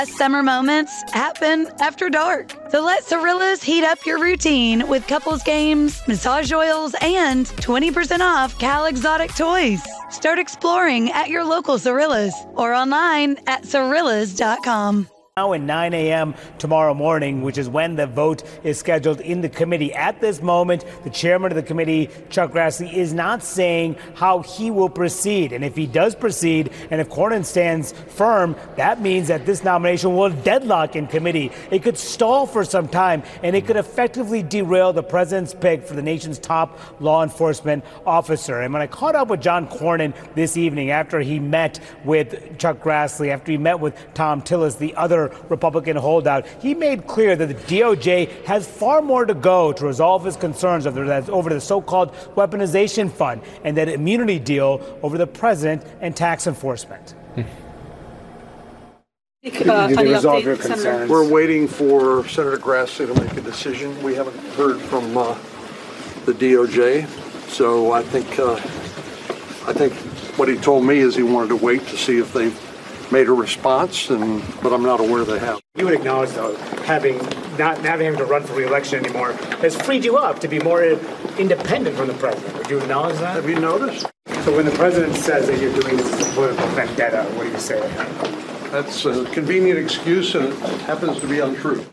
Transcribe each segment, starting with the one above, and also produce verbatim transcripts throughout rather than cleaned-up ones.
Summer moments happen after dark. So let Cirillas heat up your routine with couples games, massage oils, and twenty percent off Cal Exotic toys. Start exploring at your local Cirillas or online at cirillas dot com. Now at nine a.m. tomorrow morning, which is when the vote is scheduled in the committee. At this moment, the chairman of the committee, Chuck Grassley, is not saying how he will proceed. And if he does proceed, and if Cornyn stands firm, that means that this nomination will deadlock in committee. It could stall for some time, and it could effectively derail the president's pick for the nation's top law enforcement officer. And when I caught up with John Cornyn this evening after he met with Chuck Grassley, after he met with Thom Tillis, the other Republican holdout, he made clear that the D O J has far more to go to resolve his concerns over the so-called weaponization fund and that immunity deal over the president and tax enforcement. Uh, Did they resolve your concerns? We're waiting for Senator Grassley to make a decision. We haven't heard from uh, the D O J, so I think uh, I think what he told me is he wanted to wait to see if they've made a response, and but I'm not aware they have. You would acknowledge, though, having not having to run for re-election anymore has freed you up to be more independent from the president. Would you acknowledge that? Have you noticed? So when the president says that you're doing this as a political vendetta, what do you say? That's a convenient excuse, and it happens to be untrue.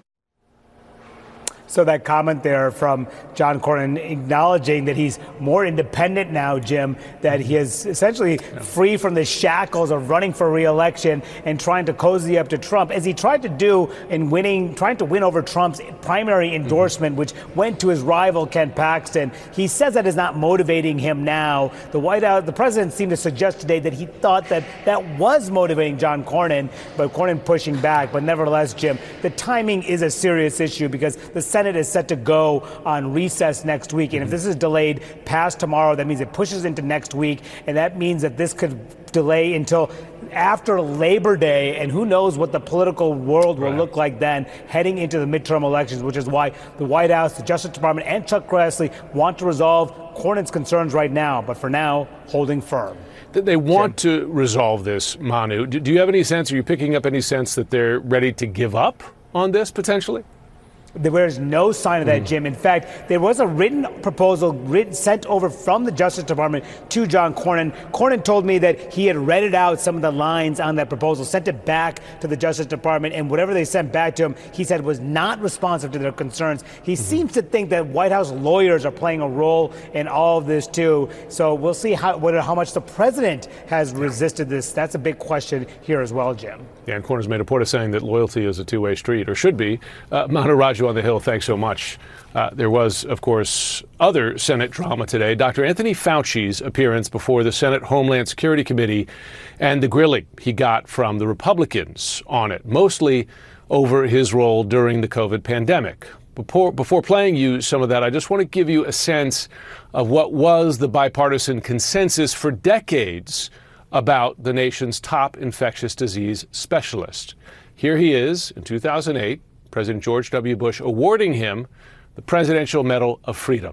So that comment there from John Cornyn acknowledging that he's more independent now, Jim, that he is essentially free from the shackles of running for re-election and trying to cozy up to Trump, as he tried to do in winning, trying to win over Trump's primary endorsement, which went to his rival, Ken Paxton. He says that is not motivating him now. The White House, the president seemed to suggest today that he thought that that was motivating John Cornyn, but Cornyn pushing back. But nevertheless, Jim, the timing is a serious issue because the Senate is set to go on recess next week. And if this is delayed past tomorrow, that means it pushes into next week. And that means that this could delay until after Labor Day. And who knows what the political world will right. look like then heading into the midterm elections, which is why the White House, the Justice Department, and Chuck Grassley want to resolve Cornyn's concerns right now. But for now, holding firm. They want Jim. to resolve this, Manu. Do you have any sense, are you picking up any sense that they're ready to give up on this potentially? There is no sign of that, Jim. In fact, there was a written proposal written, sent over from the Justice Department to John Cornyn. Cornyn told me that he had read it out, some of the lines on that proposal, sent it back to the Justice Department, and whatever they sent back to him, he said was not responsive to their concerns. He mm-hmm. seems to think that White House lawyers are playing a role in all of this, too. So we'll see how, whether, how much the president has resisted this. That's a big question here as well, Jim. Yeah, and Cornyn's made a point of saying that loyalty is a two-way street, or should be. Uh, Manu Raju on the Hill, thanks so much. Uh, there was, of course, other Senate drama today. Doctor Anthony Fauci's appearance before the Senate Homeland Security Committee and the grilling he got from the Republicans on it, mostly over his role during the COVID pandemic. Before, before playing you some of that, I just want to give you a sense of what was the bipartisan consensus for decades about the nation's top infectious disease specialist. Here he is in two thousand eight, President George W. Bush awarding him the Presidential Medal of Freedom.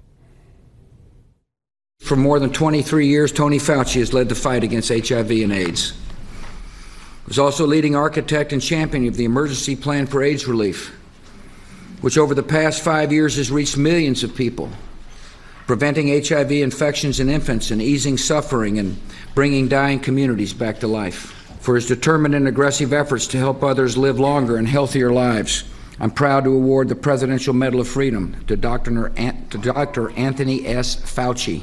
For more than twenty-three years, Tony Fauci has led the fight against H I V and AIDS. He was also leading architect and champion of the Emergency Plan for AIDS Relief, which over the past five years has reached millions of people, preventing H I V infections in infants and easing suffering and bringing dying communities back to life. For his determined and aggressive efforts to help others live longer and healthier lives, I'm proud to award the Presidential Medal of Freedom to Doctor An- to Doctor Anthony S. Fauci.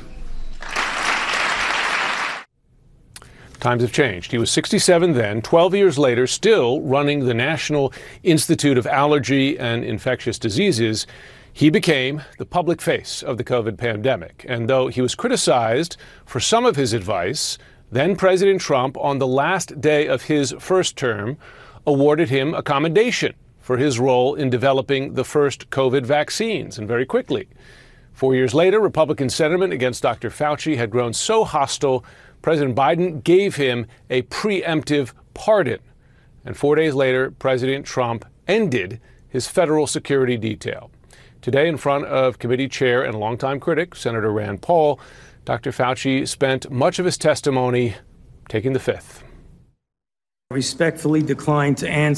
Times have changed. He was sixty-seven then, twelve years later, still running the National Institute of Allergy and Infectious Diseases. He became the public face of the COVID pandemic. And though he was criticized for some of his advice, then President Trump, on the last day of his first term, awarded him a commendation for his role in developing the first COVID vaccines, and very quickly. Four years later, Republican sentiment against Doctor Fauci had grown so hostile, President Biden gave him a preemptive pardon. And four days later, President Trump ended his federal security detail. Today, in front of committee chair and longtime critic, Senator Rand Paul, Doctor Fauci spent much of his testimony taking the fifth. I respectfully decline to answer